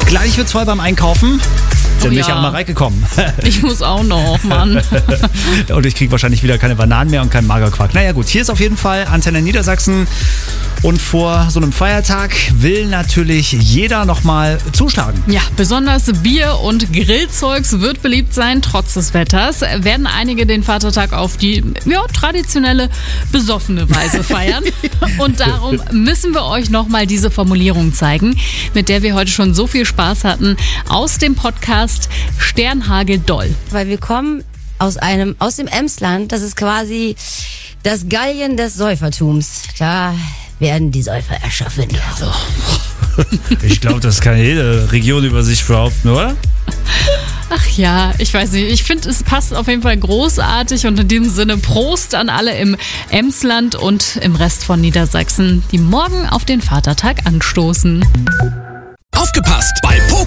Gleich wird's voll beim Einkaufen. Dann bin ich auch mal reingekommen. Ich muss auch noch, Mann. Und ich kriege wahrscheinlich wieder keine Bananen mehr und keinen Magerquark. Naja gut, hier ist auf jeden Fall Antenne Niedersachsen. Und vor so einem Feiertag will natürlich jeder nochmal zuschlagen. Ja, besonders Bier und Grillzeugs wird beliebt sein, trotz des Wetters. Werden einige den Vatertag auf die traditionelle, besoffene Weise feiern. Und darum müssen wir euch nochmal diese Formulierung zeigen, mit der wir heute schon so viel Spaß hatten, aus dem Podcast Sternhagel Doll. Weil wir kommen aus dem Emsland, das ist quasi das Gallien des Säufertums. Da werden die Säufer erschaffen. Also, ich glaube, das kann jede Region über sich behaupten, oder? Ach ja, ich weiß nicht. Ich finde, es passt auf jeden Fall großartig und in diesem Sinne Prost an alle im Emsland und im Rest von Niedersachsen, die morgen auf den Vatertag anstoßen. Aufgepasst! Beim